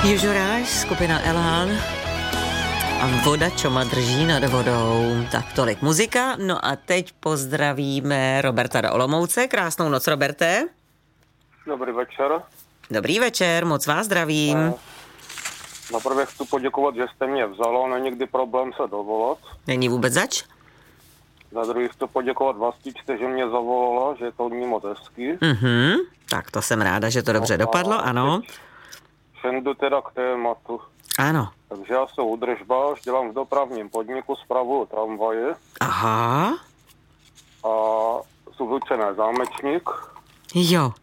Južuráš, skupina Elán a voda, čo ma drží nad vodou. Tak tolik muzika. No a teď pozdravíme Roberta do Olomouce. Krásnou noc, Roberte. Dobrý večer. Dobrý večer, moc vás zdravím. Naprvé chci poděkovat, že jste mě vzalo, není nikdy problém se dovolat. Není vůbec zač? Za druhý chci poděkovat Vlastičce, že mě zavolala, že je to od ní moc hezký. Tak to jsem ráda, že to dobře dopadlo, ano. Přijdu teda k tématu. Ano. Takže já jsem údržbář, dělám v dopravním podniku, spravuju tramvaje. Aha. A jsou vyučené zámečník. Jo.